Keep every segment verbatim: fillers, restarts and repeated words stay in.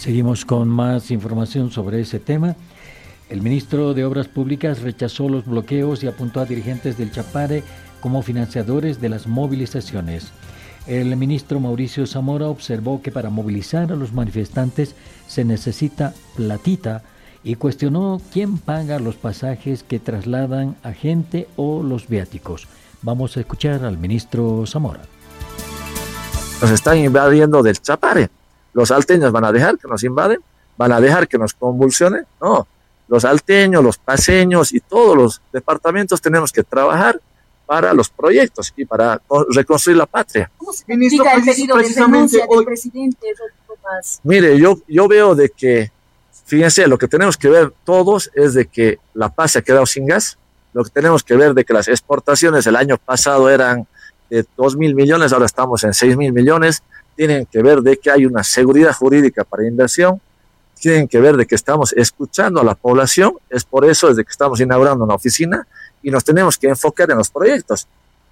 Seguimos con más información sobre ese tema. El ministro de Obras Públicas rechazó los bloqueos y apuntó a dirigentes del Chapare como financiadores de las movilizaciones. El ministro Mauricio Zamora observó que para movilizar a los manifestantes se necesita platita y cuestionó quién paga los pasajes que trasladan a gente o los viáticos. Vamos a escuchar al ministro Zamora. Nos están invadiendo del Chapare. ¿Los salteños van a dejar que nos invaden? ¿Van a dejar que nos convulsionen? No. Los salteños, los paseños y todos los departamentos tenemos que trabajar para los proyectos y para reconstruir la patria. ¿Cómo se explica el pedido de renuncia del presidente Rodrigo Paz? Mire, yo, yo veo de que, fíjense, lo que tenemos que ver todos es de que La Paz se ha quedado sin gas. Lo que tenemos que ver de que las exportaciones el año pasado eran de dos mil millones, ahora estamos en seis mil millones. Tienen que ver de que hay una seguridad jurídica para inversión. Tienen que ver de que estamos escuchando a la población. Es por eso desde que estamos inaugurando una oficina y nos tenemos que enfocar en los proyectos.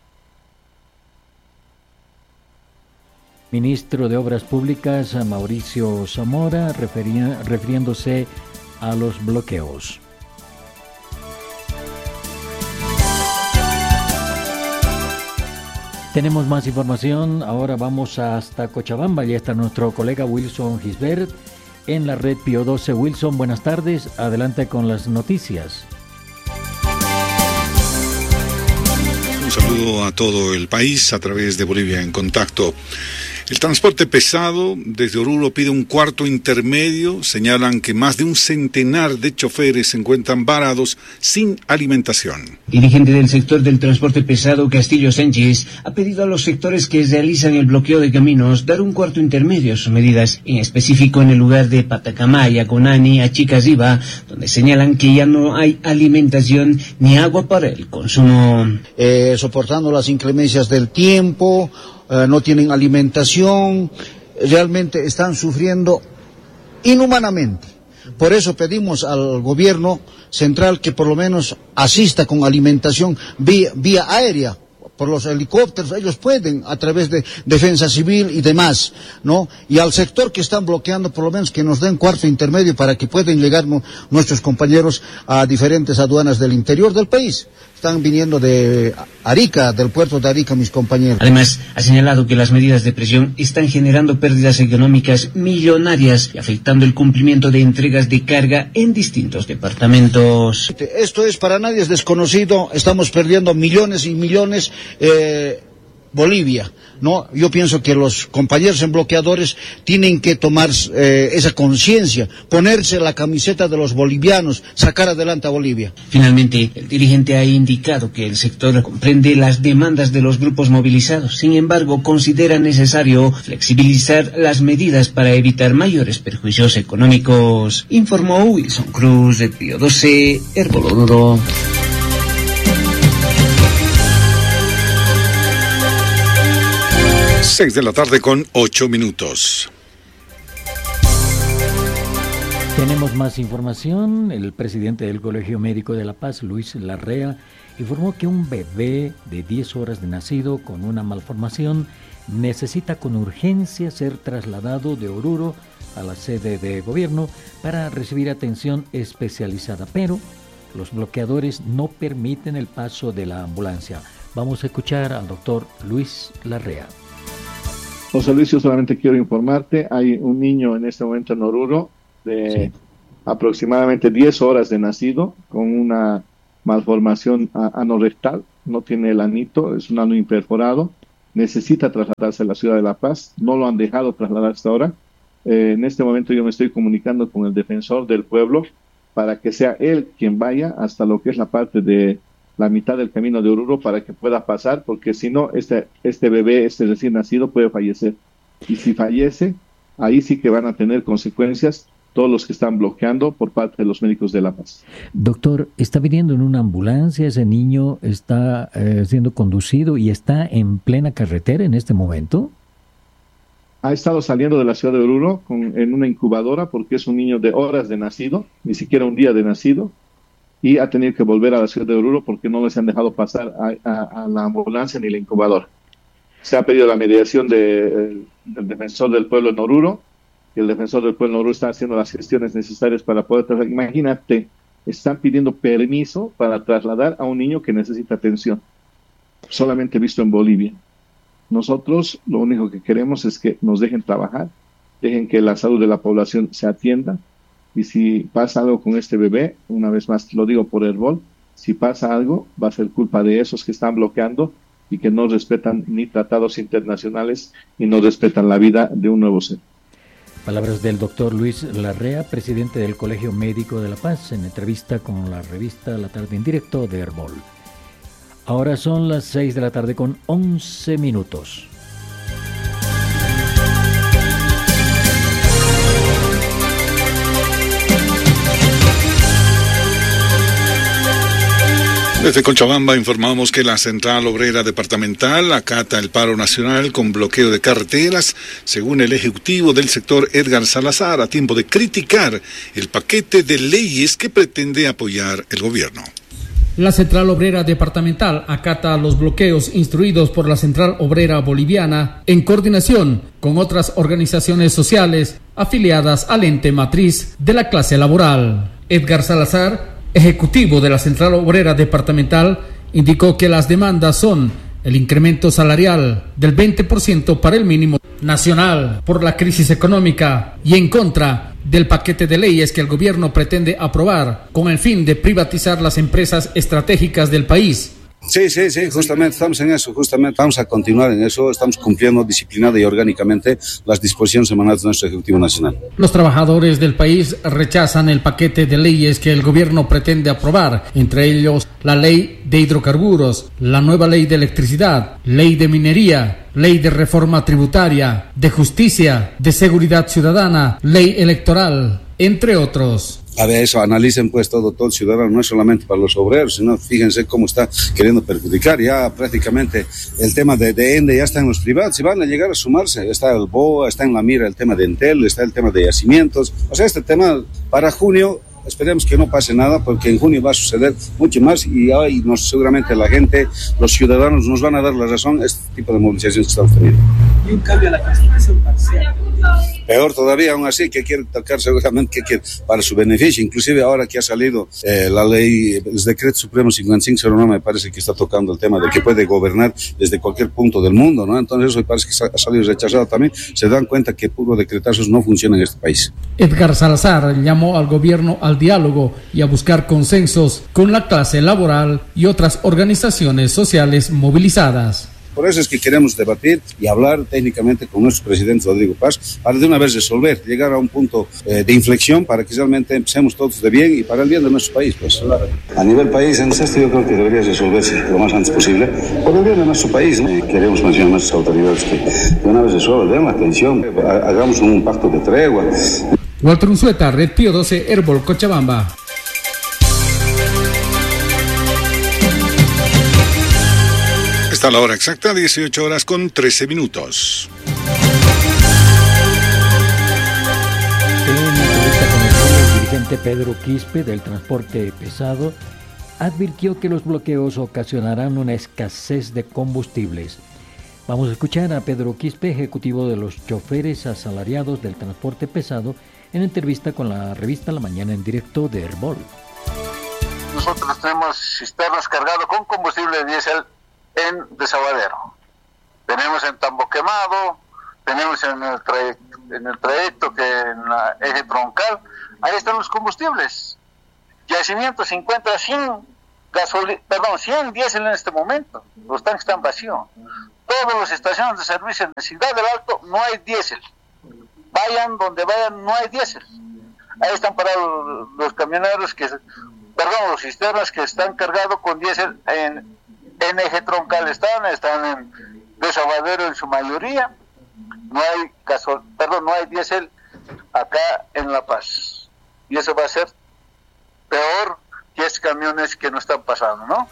Ministro de Obras Públicas, Mauricio Zamora, refería, refiriéndose a los bloqueos. Tenemos más información, ahora vamos hasta Cochabamba, ya está nuestro colega Wilson Gisbert en la red Pío doce. Wilson, buenas tardes, adelante con las noticias. Un saludo a todo el país a través de Bolivia en Contacto. El transporte pesado desde Oruro pide un cuarto intermedio. Señalan que más de un centenar de choferes se encuentran varados sin alimentación. Dirigente del sector del transporte pesado, Castillo Sánchez, ha pedido a los sectores que realizan el bloqueo de caminos dar un cuarto intermedio a sus medidas, en específico en el lugar de Patacamaya, Conani, Achicasiba, donde señalan que ya no hay alimentación ni agua para el consumo. Eh, soportando las inclemencias del tiempo, Uh, no tienen alimentación, realmente están sufriendo inhumanamente. Por eso pedimos al gobierno central que por lo menos asista con alimentación vía, vía aérea. Por los helicópteros, ellos pueden, a través de defensa civil y demás, ¿no? Y al sector que están bloqueando, por lo menos que nos den cuarto intermedio para que puedan llegar no, nuestros compañeros a diferentes aduanas del interior del país. Están viniendo de Arica, del puerto de Arica, mis compañeros. Además, ha señalado que las medidas de presión están generando pérdidas económicas millonarias y afectando el cumplimiento de entregas de carga en distintos departamentos. Esto es para nadie es desconocido, estamos perdiendo millones y millones. Eh, Bolivia, ¿no? Yo pienso que los compañeros en bloqueadores tienen que tomar eh, esa conciencia, ponerse la camiseta de los bolivianos, sacar adelante a Bolivia. Finalmente, el dirigente ha indicado que el sector comprende las demandas de los grupos movilizados. Sin embargo, considera necesario flexibilizar las medidas para evitar mayores perjuicios económicos. Informó Wilson Cruz de Pío doce, Herbolodoro. Seis de la tarde con ocho minutos. Tenemos más información. El presidente del Colegio Médico de La Paz, Luis Larrea, informó que un bebé de diez horas de nacido con una malformación necesita con urgencia ser trasladado de Oruro a la sede de gobierno para recibir atención especializada, pero los bloqueadores no permiten el paso de la ambulancia. Vamos a escuchar al doctor Luis Larrea. José Luis, yo solamente quiero informarte, hay un niño en este momento en Oruro de sí. aproximadamente diez horas de nacido con una malformación anorrectal, no tiene el anito, es un ano imperforado, necesita trasladarse a la ciudad de La Paz, no lo han dejado trasladar hasta ahora. Eh, en este momento yo me estoy comunicando con el defensor del pueblo para que sea él quien vaya hasta lo que es la parte de la mitad del camino de Oruro para que pueda pasar, porque si no, este, este bebé, este recién nacido puede fallecer. Y si fallece, ahí sí que van a tener consecuencias todos los que están bloqueando por parte de los médicos de La Paz. Doctor, ¿está viniendo en una ambulancia? ¿Ese niño está eh, siendo conducido y está en plena carretera en este momento? Ha estado saliendo de la ciudad de Oruro con, en una incubadora porque es un niño de horas de nacido, ni siquiera un día de nacido, y ha tenido que volver a la ciudad de Oruro porque no les han dejado pasar a, a, a la ambulancia ni la incubadora. Se ha pedido la mediación de, eh, del defensor del pueblo en Oruro que el defensor del pueblo Oruro está haciendo las gestiones necesarias para poder trasladar. Imagínate, están pidiendo permiso para trasladar a un niño que necesita atención, solamente visto en Bolivia. Nosotros lo único que queremos es que nos dejen trabajar, dejen que la salud de la población se atienda, y si pasa algo con este bebé, una vez más lo digo por Herbol, si pasa algo va a ser culpa de esos que están bloqueando y que no respetan ni tratados internacionales y no respetan la vida de un nuevo ser. Palabras del doctor Luis Larrea, presidente del Colegio Médico de La Paz, en entrevista con la revista La Tarde en Directo de Herbol. Ahora son las seis de la tarde con once minutos. Desde Cochabamba informamos que la Central Obrera Departamental acata el paro nacional con bloqueo de carreteras, según el ejecutivo del sector Edgar Salazar, a tiempo de criticar el paquete de leyes que pretende apoyar el gobierno. La Central Obrera Departamental acata los bloqueos instruidos por la Central Obrera Boliviana en coordinación con otras organizaciones sociales afiliadas al ente matriz de la clase laboral. Edgar Salazar, ejecutivo de la Central Obrera Departamental, indicó que las demandas son el incremento salarial del veinte por ciento para el mínimo nacional por la crisis económica y en contra del paquete de leyes que el gobierno pretende aprobar con el fin de privatizar las empresas estratégicas del país. Sí, sí, sí, justamente estamos en eso, justamente vamos a continuar en eso, estamos cumpliendo disciplinada y orgánicamente las disposiciones semanales de nuestro Ejecutivo Nacional. Los trabajadores del país rechazan el paquete de leyes que el gobierno pretende aprobar, entre ellos la ley de hidrocarburos, la nueva ley de electricidad, ley de minería, ley de reforma tributaria, de justicia, de seguridad ciudadana, ley electoral, entre otros. A ver, eso, analicen pues todo, todo el ciudadano, no es solamente para los obreros, sino fíjense cómo está queriendo perjudicar. Ya prácticamente el tema de, de Ende ya está en los privados y van a llegar a sumarse. Está el B O A, está en la mira el tema de Entel, está el tema de yacimientos. O sea, este tema para junio, esperemos que no pase nada, porque en junio va a suceder mucho más y ahí nos, seguramente la gente, los ciudadanos nos van a dar la razón a este tipo de movilizaciones que estamos teniendo. Y un cambio a la Constitución parcial. Peor todavía, aún así, que quiere tocar seguramente que quiere para su beneficio. Inclusive ahora que ha salido eh, la ley, el decreto supremo cincuenta y cinco cero nueve, me parece que está tocando el tema de que puede gobernar desde cualquier punto del mundo, ¿no? Entonces eso me parece que ha salido rechazado también. Se dan cuenta que puro decretazos no funciona en este país. Edgar Salazar llamó al gobierno al diálogo y a buscar consensos con la clase laboral y otras organizaciones sociales movilizadas. Por eso es que queremos debatir y hablar técnicamente con nuestro presidente Rodrigo Paz para de una vez resolver, llegar a un punto eh, de inflexión para que realmente empecemos todos de bien y para el bien de nuestro país. Pues. A nivel país, en esto yo creo que debería resolverse lo más antes posible por el bien de nuestro país, ¿no? Queremos mencionar a nuestras autoridades que de una vez resuelvan, den la atención, hagamos un pacto de tregua. Walter Unzueta, Red Pío doce, Herbol, Cochabamba. Está la hora exacta, dieciocho horas con trece minutos. En entrevista con el dirigente Pedro Quispe del transporte pesado, advirtió que los bloqueos ocasionarán una escasez de combustibles. Vamos a escuchar a Pedro Quispe, ejecutivo de los choferes asalariados del transporte pesado, en entrevista con la revista La Mañana en Directo de Herbol. Nosotros tenemos cisternas cargadas con combustible diésel en Desaguadero. Tenemos en Tambo Quemado, tenemos en el trayecto, en el trayecto que en la eje troncal, ahí están los combustibles. Yacimiento se encuentra sin gasolina, perdón, cien diésel en este momento, los tanques están vacíos. Todas las estaciones de servicio en la Ciudad del Alto no hay diésel. Vayan donde vayan, no hay diésel. Ahí están parados los camioneros que, perdón, los cisternas que están cargados con diésel en En eje troncal están, están en Desaguadero en su mayoría. No hay gasol, perdón, no hay diésel acá en La Paz. Y eso va a ser peor que estos camiones que no están pasando, ¿no?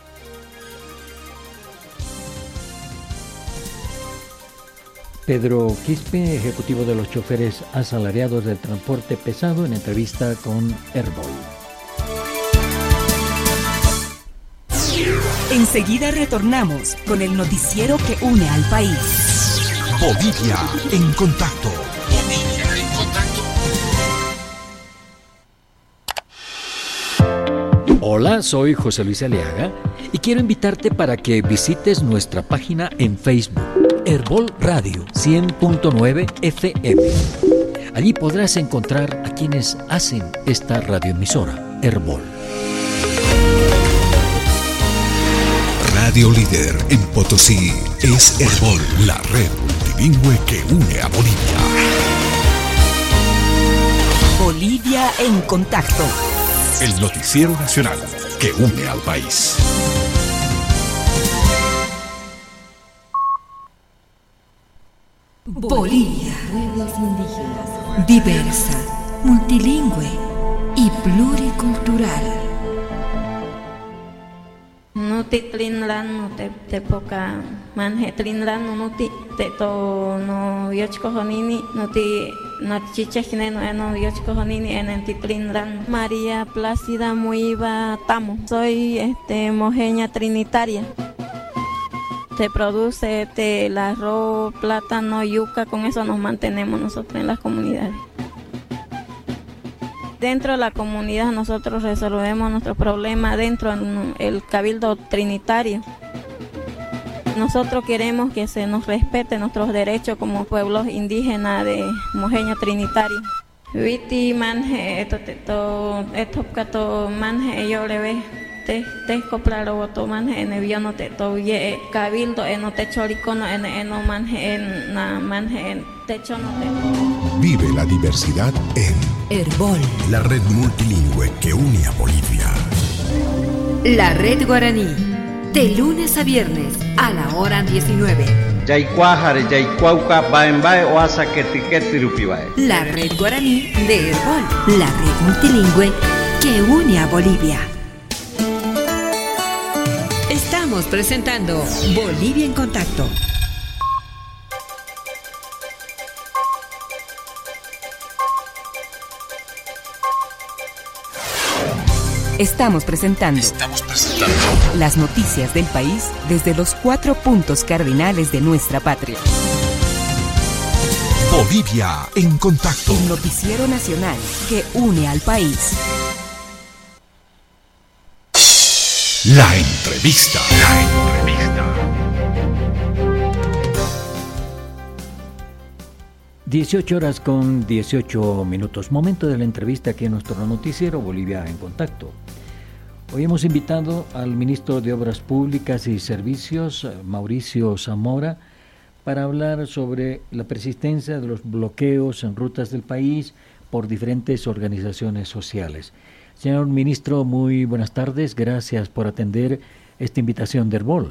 Pedro Quispe, ejecutivo de los choferes asalariados del transporte pesado, en entrevista con Herbol. Enseguida retornamos con el noticiero que une al país. Bolivia en contacto. Bolivia en contacto. Hola, soy José Luis Aliaga y quiero invitarte para que visites nuestra página en Facebook, Herbol Radio cien punto nueve F M. Allí podrás encontrar a quienes hacen esta radioemisora, Herbol. Radio líder en Potosí es Herbol, la red multilingüe que une a Bolivia. Bolivia en contacto. El noticiero nacional que une al país. Bolivia. Pueblos indígenas. Diversa, multilingüe y pluricultural. Nuti trinlan nuti te poca manje trinlan nuti te to no yochko honini nuti no chichejne no eno yochko honini en enti trinlan. María Plácida Muiva Tamo. Soy este mojeña trinitaria. Se produce este, el arroz, plátano, yuca, con eso nos mantenemos nosotros en las comunidades. Dentro de la comunidad nosotros resolvemos nuestro problema dentro del Cabildo Trinitario. Nosotros queremos que se nos respete nuestros derechos como pueblos indígenas de Mojeño Trinitario. Viti manje, esto esto esto cato manje yo le ve te te coplaro voto manje en el no te to ye cabildo en no te choricono en en no manje en na manje en techo no te. Vive la diversidad en Herbol, la red multilingüe que une a Bolivia. La red guaraní, de lunes a viernes a la hora diecinueve. La red guaraní de Herbol, la red multilingüe que une a Bolivia. Estamos presentando Bolivia en Contacto. Estamos presentando, Estamos presentando las noticias del país desde los cuatro puntos cardinales de nuestra patria. Bolivia en Contacto. El noticiero nacional que une al país. La entrevista. La entrevista. dieciocho horas con dieciocho minutos. Momento de la entrevista aquí en nuestro noticiero Bolivia en Contacto. Hoy hemos invitado al ministro de Obras Públicas y Servicios, Mauricio Zamora, para hablar sobre la persistencia de los bloqueos en rutas del país por diferentes organizaciones sociales. Señor ministro, muy buenas tardes. Gracias por atender esta invitación de Herbol.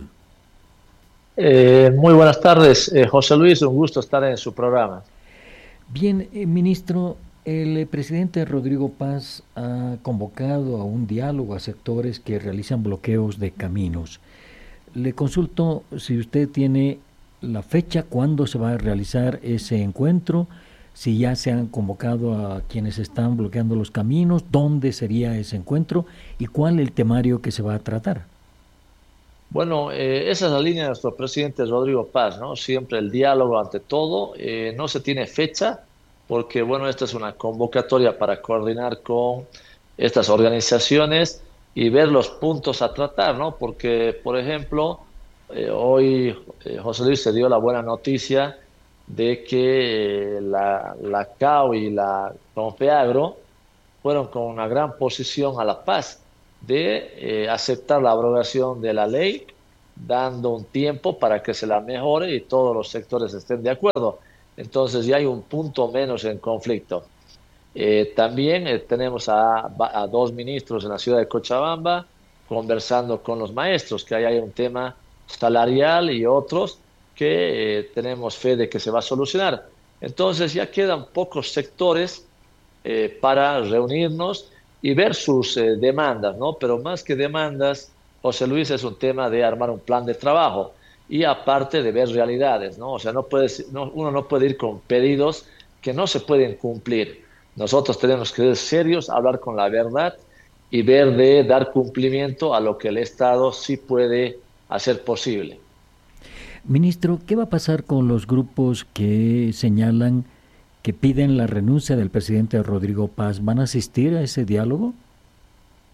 Eh, muy buenas tardes, eh, José Luis. Un gusto estar en su programa. Bien, eh, ministro, el eh, presidente Rodrigo Paz ha convocado a un diálogo a sectores que realizan bloqueos de caminos. Le consulto si usted tiene la fecha, cuándo se va a realizar ese encuentro, si ya se han convocado a quienes están bloqueando los caminos, dónde sería ese encuentro y cuál el temario que se va a tratar. Bueno, eh, esa es la línea de nuestro presidente Rodrigo Paz, ¿no? Siempre el diálogo ante todo. Eh, no se tiene fecha porque, bueno, esta es una convocatoria para coordinar con estas organizaciones y ver los puntos a tratar, ¿no? Porque, por ejemplo, eh, hoy eh, José Luis se dio la buena noticia de que eh, la, la C A O y la Confeagro fueron con una gran posición a la paz de eh, aceptar la abrogación de la ley, dando un tiempo para que se la mejore y todos los sectores estén de acuerdo. Entonces ya hay un punto menos en conflicto. Eh, también eh, tenemos a, a dos ministros en la ciudad de Cochabamba conversando con los maestros, que ahí hay un tema salarial y otros que eh, tenemos fe de que se va a solucionar. Entonces ya quedan pocos sectores eh, para reunirnos y ver sus eh, demandas, ¿no? Pero más que demandas, José Luis, es un tema de armar un plan de trabajo y aparte de ver realidades, ¿no? O sea, no puedes, no, uno no puede ir con pedidos que no se pueden cumplir. Nosotros tenemos que ser serios, hablar con la verdad y ver de dar cumplimiento a lo que el Estado sí puede hacer posible. Ministro, ¿qué va a pasar con los grupos que señalan que piden la renuncia del presidente Rodrigo Paz? ¿Van a asistir a ese diálogo?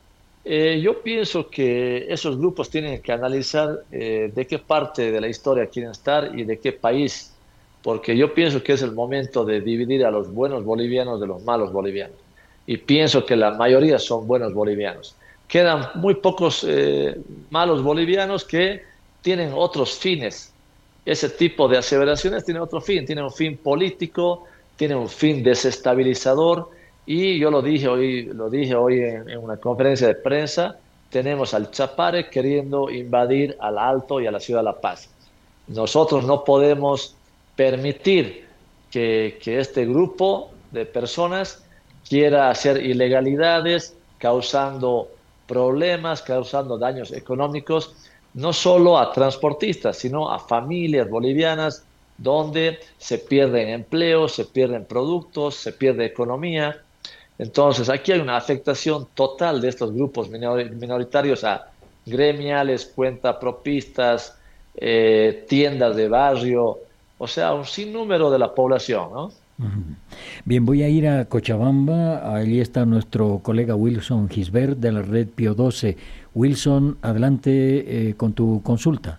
Eh, yo pienso que esos grupos tienen que analizar eh, de qué parte de la historia quieren estar y de qué país, porque yo pienso que es el momento de dividir a los buenos bolivianos de los malos bolivianos. Y pienso que la mayoría son buenos bolivianos. Quedan muy pocos eh, malos bolivianos que tienen otros fines. Ese tipo de aseveraciones tienen otro fin, tienen un fin político, tienen un fin desestabilizador. Y yo lo dije hoy, lo dije hoy en, en una conferencia de prensa, tenemos al Chapare queriendo invadir al Alto y a la ciudad de La Paz. Nosotros no podemos permitir que, que este grupo de personas quiera hacer ilegalidades, causando problemas, causando daños económicos, no solo a transportistas, sino a familias bolivianas, donde se pierden empleos, se pierden productos, se pierde economía. Entonces, aquí hay una afectación total de estos grupos minoritarios a gremiales, cuentapropistas, eh, tiendas de barrio, o sea, un sinnúmero de la población, ¿no? Bien, voy a ir a Cochabamba. Allí está nuestro colega Wilson Gisbert de la red Pío doce. Wilson, adelante eh, con tu consulta.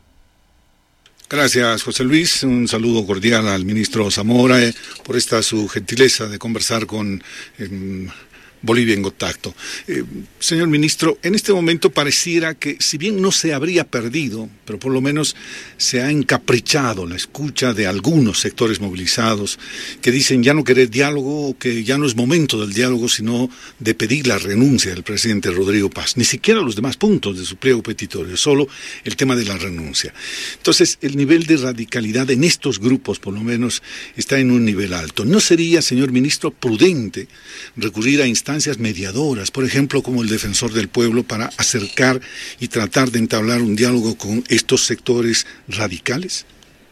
Gracias, José Luis. Un saludo cordial al ministro Zamora eh, por esta su gentileza de conversar con eh, Bolivia en Contacto. Eh, señor ministro, en este momento pareciera que, si bien no se habría perdido, pero por lo menos se ha encaprichado la escucha de algunos sectores movilizados que dicen ya no querer diálogo, que ya no es momento del diálogo, sino de pedir la renuncia del presidente Rodrigo Paz. Ni siquiera los demás puntos de su pliego petitorio, solo el tema de la renuncia. Entonces, el nivel de radicalidad en estos grupos, por lo menos, está en un nivel alto. ¿No sería, señor ministro, prudente recurrir a instancias mediadoras, por ejemplo, como el Defensor del Pueblo, para acercar y tratar de entablar un diálogo con estos sectores radicales?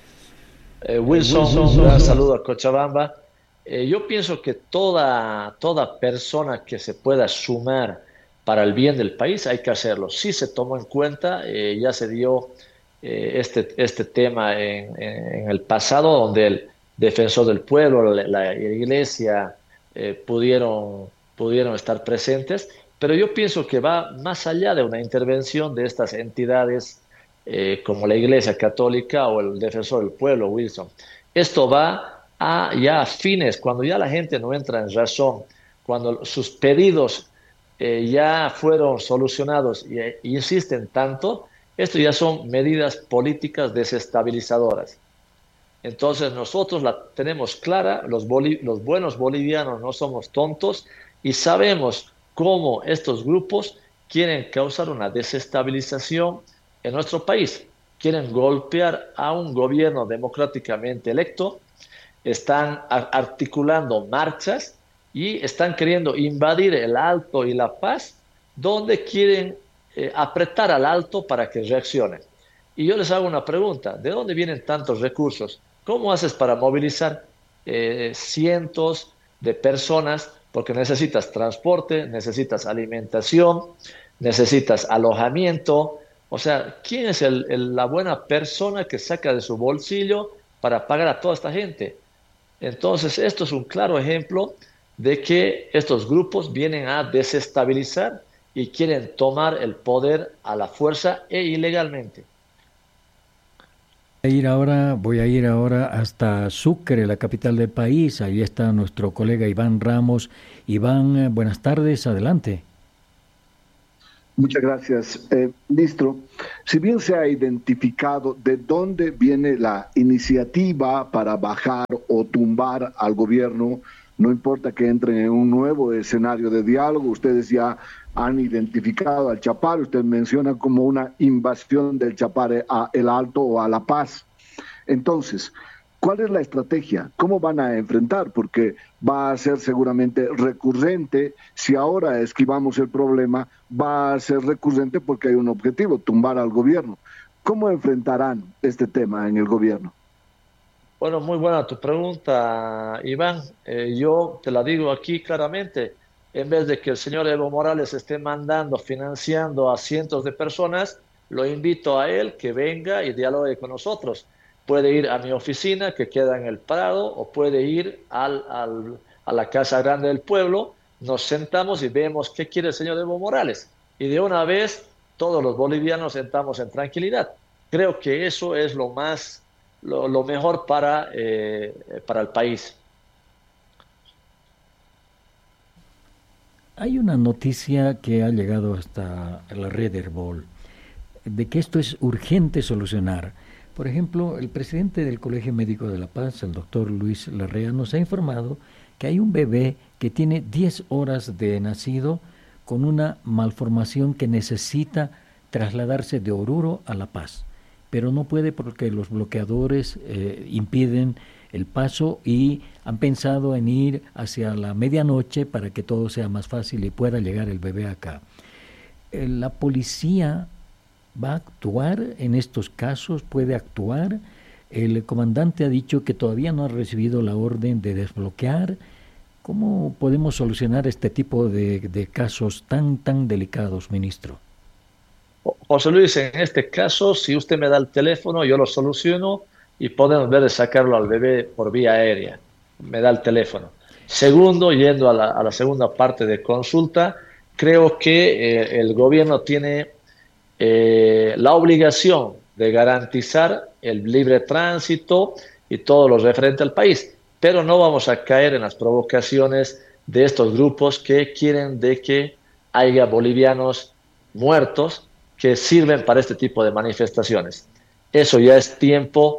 Eh, Wilson, un gran saludo a Cochabamba. Eh, yo pienso que toda, toda persona que se pueda sumar para el bien del país hay que hacerlo. Sí se tomó en cuenta, eh, ya se dio eh, este, este tema en, en el pasado, donde el Defensor del Pueblo, la, la Iglesia, eh, pudieron pudieron estar presentes, pero yo pienso que va más allá de una intervención de estas entidades eh, como la Iglesia Católica o el Defensor del Pueblo, Wilson. Esto va a ya a fines, cuando ya la gente no entra en razón, cuando sus pedidos eh, ya fueron solucionados y e insisten tanto, esto ya son medidas políticas desestabilizadoras. Entonces nosotros la tenemos clara, los, boli los buenos bolivianos no somos tontos, y sabemos cómo estos grupos quieren causar una desestabilización en nuestro país. Quieren golpear a un gobierno democráticamente electo, están articulando marchas y están queriendo invadir el Alto y La Paz, donde quieren eh, apretar al Alto para que reaccione. Y yo les hago una pregunta, ¿de dónde vienen tantos recursos? ¿Cómo haces para movilizar eh, cientos de personas? Porque necesitas transporte, necesitas alimentación, necesitas alojamiento. O sea, ¿quién es el, el, la buena persona que saca de su bolsillo para pagar a toda esta gente? Entonces, esto es un claro ejemplo de que estos grupos vienen a desestabilizar y quieren tomar el poder a la fuerza e ilegalmente. Voy a ir ahora, voy a ir ahora hasta Sucre, la capital del país. Ahí está nuestro colega Iván Ramos. Iván, buenas tardes, adelante. Muchas gracias, eh, ministro. Si bien se ha identificado de dónde viene la iniciativa para bajar o tumbar al gobierno, no importa que entren en un nuevo escenario de diálogo, ustedes ya han identificado al Chapare, usted menciona como una invasión del Chapare a El Alto o a La Paz. Entonces, ¿cuál es la estrategia? ¿Cómo van a enfrentar? Porque va a ser seguramente recurrente. Si ahora esquivamos el problema, va a ser recurrente porque hay un objetivo, tumbar al gobierno. ¿Cómo enfrentarán este tema en el gobierno? Bueno, muy buena tu pregunta, Iván. Eh, yo te la digo aquí claramente. En vez de que el señor Evo Morales esté mandando, financiando a cientos de personas, lo invito a él que venga y dialogue con nosotros. Puede ir a mi oficina, que queda en el Prado, o puede ir al, al, a la Casa Grande del Pueblo. Nos sentamos y vemos qué quiere el señor Evo Morales. y de una vez todos los bolivianos entramos en tranquilidad. Creo que eso es lo más, lo, lo mejor para, eh, para el país. Hay una noticia que ha llegado hasta la red Herbol, de que esto es urgente solucionar. Por ejemplo, el presidente del Colegio Médico de La Paz, el doctor Luis Larrea, nos ha informado que hay un bebé que tiene diez horas de nacido con una malformación que necesita trasladarse de Oruro a La Paz, pero no puede porque los bloqueadores eh, impiden el paso y han pensado en ir hacia la medianoche para que todo sea más fácil y pueda llegar el bebé acá. Eh, la policía va a actuar en estos casos, puede actuar. El comandante ha dicho que todavía no ha recibido la orden de desbloquear. ¿Cómo podemos solucionar este tipo de, de casos tan, tan delicados, ministro? José Luis, en este caso, si usted me da el teléfono, yo lo soluciono y podemos ver de sacarlo al bebé por vía aérea. Me da el teléfono. Segundo, yendo a la, a la segunda parte de consulta, creo que eh, el gobierno tiene eh, la obligación de garantizar el libre tránsito y todo lo referente al país, pero no vamos a caer en las provocaciones de estos grupos que quieren de que haya bolivianos muertos que sirven para este tipo de manifestaciones. Eso ya es tiempo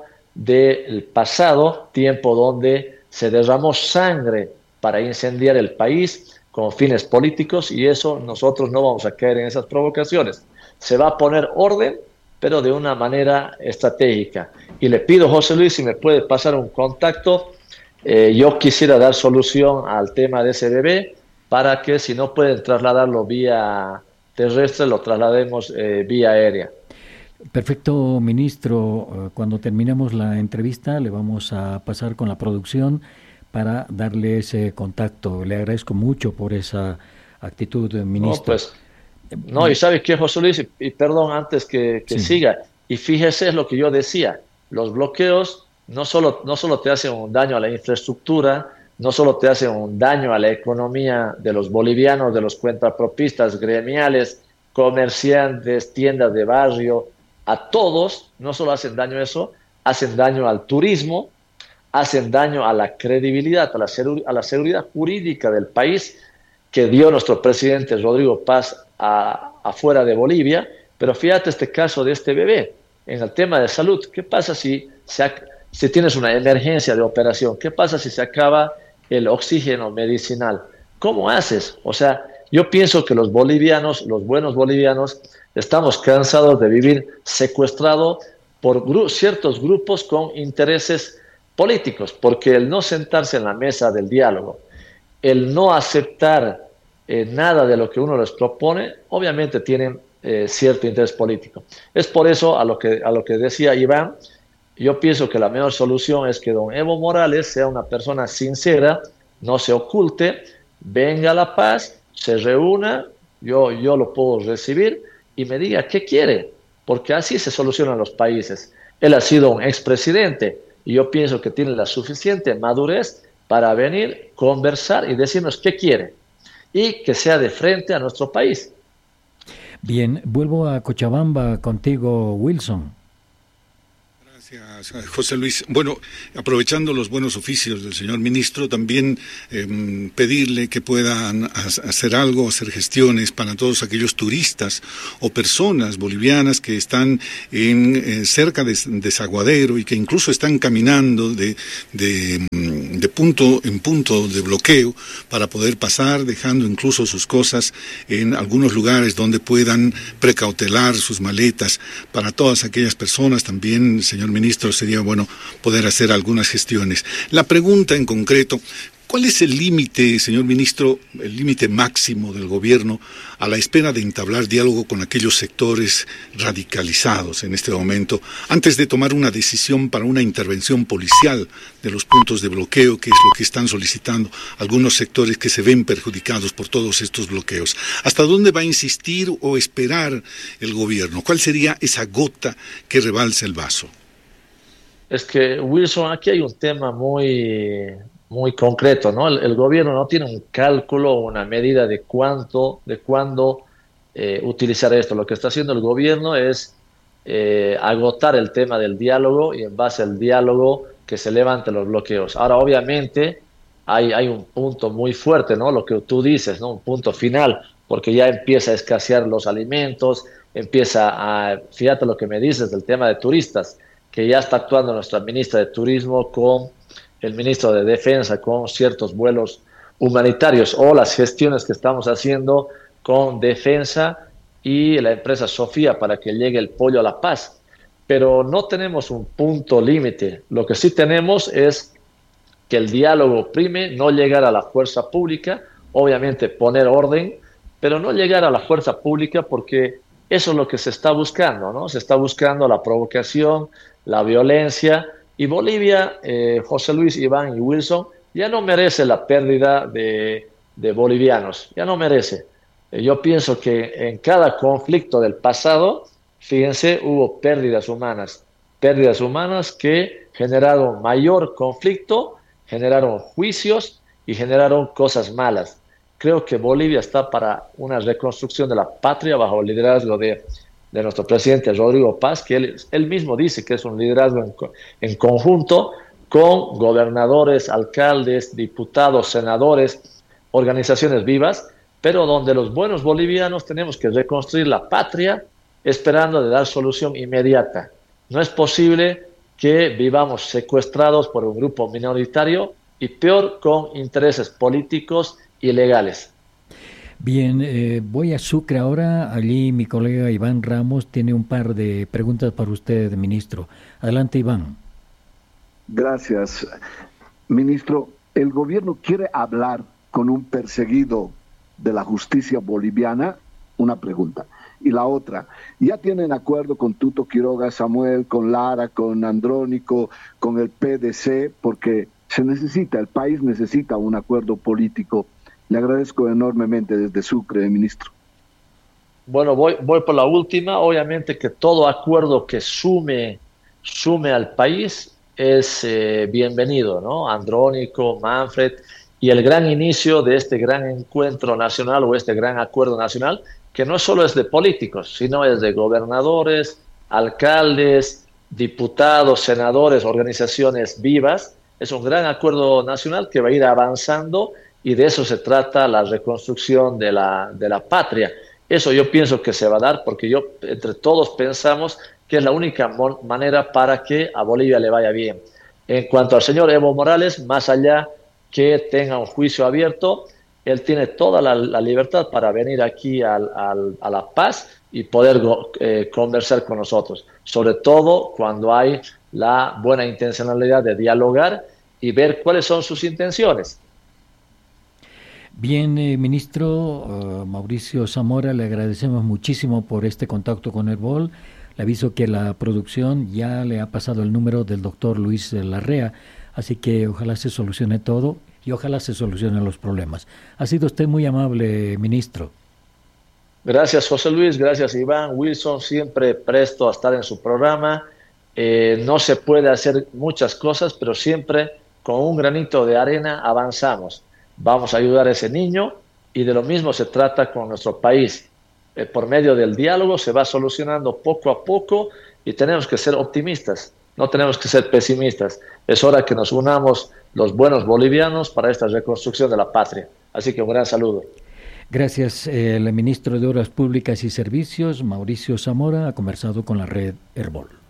del pasado, tiempo donde se derramó sangre para incendiar el país con fines políticos, y eso nosotros no vamos a caer en esas provocaciones. Se va a poner orden, pero de una manera estratégica. Y le pido, José Luis, si me puede pasar un contacto. Eh, yo quisiera dar solución al tema de ese bebé para que, si no pueden trasladarlo vía terrestre, lo traslademos eh, vía aérea. Perfecto, ministro. Cuando terminemos la entrevista le vamos a pasar con la producción para darle ese contacto. Le agradezco mucho por esa actitud, ministro. No, pues, no, y ¿sabe qué, José Luis? Y, y perdón, antes que, que sí. siga, y fíjese es lo que yo decía, los bloqueos no solo, no solo te hacen un daño a la infraestructura, no solo te hacen un daño a la economía de los bolivianos, de los cuentapropistas gremiales, comerciantes, tiendas de barrio, a todos, no solo hacen daño eso, hacen daño al turismo, hacen daño a la credibilidad, a la, a la seguridad jurídica del país que dio nuestro presidente Rodrigo Paz a, afuera de Bolivia. Pero fíjate este caso de este bebé, en el tema de salud. ¿Qué pasa si, se, si tienes una emergencia de operación? ¿Qué pasa si se acaba el oxígeno medicinal? ¿Cómo haces? O sea, yo pienso que los bolivianos, los buenos bolivianos, estamos cansados de vivir secuestrados por gru- ciertos grupos con intereses políticos, porque el no sentarse en la mesa del diálogo, el no aceptar eh, nada de lo que uno les propone, obviamente tienen eh, cierto interés político. Es por eso, a lo que, a lo que decía Iván, yo pienso que la mejor solución es que don Evo Morales sea una persona sincera, no se oculte, venga a La Paz, se reúna, yo, yo lo puedo recibir, y me diga qué quiere, porque así se solucionan los países. Él ha sido un expresidente y yo pienso que tiene la suficiente madurez para venir, conversar y decirnos qué quiere, y que sea de frente a nuestro país. Bien, vuelvo a Cochabamba contigo, Wilson. Gracias, José Luis. Bueno, aprovechando los buenos oficios del señor ministro, también eh, pedirle que puedan hacer algo, hacer gestiones para todos aquellos turistas o personas bolivianas que están en eh, cerca de Desaguadero y que incluso están caminando de, de, de punto en punto de bloqueo para poder pasar, dejando incluso sus cosas en algunos lugares donde puedan precautelar sus maletas. Para todas aquellas personas también, señor ministro, Ministro, sería bueno poder hacer algunas gestiones. La pregunta en concreto, ¿cuál es el límite, señor ministro, el límite máximo del gobierno a la espera de entablar diálogo con aquellos sectores radicalizados en este momento, antes de tomar una decisión para una intervención policial de los puntos de bloqueo, que es lo que están solicitando algunos sectores que se ven perjudicados por todos estos bloqueos? ¿Hasta dónde va a insistir o esperar el gobierno? ¿Cuál sería esa gota que rebalsa el vaso? Es que, Wilson, aquí hay un tema muy, muy concreto, ¿no? El, el gobierno no tiene un cálculo o una medida de cuánto, de cuándo eh, utilizar esto. Lo que está haciendo el gobierno es eh, agotar el tema del diálogo y en base al diálogo que se levanten los bloqueos. Ahora, obviamente, hay, hay un punto muy fuerte, ¿no? Lo que tú dices, ¿no? Un punto final, porque ya empieza a escasear los alimentos, empieza a... Fíjate lo que me dices del tema de turistas, que ya está actuando nuestra ministra de Turismo con el ministro de Defensa, con ciertos vuelos humanitarios, o las gestiones que estamos haciendo con Defensa y la empresa Sofía para que llegue el pollo a La Paz. Pero no tenemos un punto límite. Lo que sí tenemos es que el diálogo prime, no llegar a la fuerza pública, obviamente poner orden, pero no llegar a la fuerza pública porque eso es lo que se está buscando, ¿no? Se está buscando la provocación, la violencia, y Bolivia, eh, José Luis, Iván y Wilson, ya no merece la pérdida de, de bolivianos, ya no merece. Eh, yo pienso que en cada conflicto del pasado, fíjense, hubo pérdidas humanas, pérdidas humanas que generaron mayor conflicto, generaron juicios y generaron cosas malas. Creo que Bolivia está para una reconstrucción de la patria bajo el liderazgo de, de nuestro presidente Rodrigo Paz, que él, él mismo dice que es un liderazgo en, en conjunto con gobernadores, alcaldes, diputados, senadores, organizaciones vivas, pero donde los buenos bolivianos tenemos que reconstruir la patria esperando de dar solución inmediata. No es posible que vivamos secuestrados por un grupo minoritario y peor con intereses políticos ilegales. Bien, eh, voy a Sucre ahora. Allí mi colega Iván Ramos tiene un par de preguntas para usted, ministro. Adelante, Iván. Gracias. Ministro, ¿el gobierno quiere hablar con un perseguido de la justicia boliviana? Una pregunta. Y la otra, ¿ya tienen acuerdo con Tuto Quiroga Samuel, con Lara, con Andrónico, con el P D C? Porque se necesita, el país necesita un acuerdo político. Le agradezco enormemente desde Sucre, ministro. Bueno, voy, voy por la última. Obviamente que todo acuerdo que sume, sume al país es eh, bienvenido, ¿no? Andrónico, Manfred, y el gran inicio de este gran encuentro nacional o este gran acuerdo nacional, que no solo es de políticos, sino es de gobernadores, alcaldes, diputados, senadores, organizaciones vivas. Es un gran acuerdo nacional que va a ir avanzando y de eso se trata la reconstrucción de la, de la patria. Eso yo pienso que se va a dar porque yo, entre todos pensamos que es la única manera para que a Bolivia le vaya bien. En cuanto al señor Evo Morales, más allá que tenga un juicio abierto, él tiene toda la, la libertad para venir aquí al, al, a La Paz y poder eh, conversar con nosotros, sobre todo cuando hay la buena intencionalidad de dialogar y ver cuáles son sus intenciones. Bien, eh, ministro uh, Mauricio Zamora, le agradecemos muchísimo por este contacto con Herbol. Le aviso que la producción ya le ha pasado el número del doctor Luis Larrea, así que ojalá se solucione todo y ojalá se solucionen los problemas. Ha sido usted muy amable, ministro. Gracias, José Luis, gracias, Iván. Wilson, siempre presto a estar en su programa. Eh, no se puede hacer muchas cosas, pero siempre con un granito de arena avanzamos. Vamos a ayudar a ese niño y de lo mismo se trata con nuestro país. Eh, por medio del diálogo se va solucionando poco a poco y tenemos que ser optimistas, no tenemos que ser pesimistas. Es hora que nos unamos los buenos bolivianos para esta reconstrucción de la patria. Así que un gran saludo. Gracias. El ministro de Obras Públicas y Servicios, Mauricio Zamora, ha conversado con la red Herbol.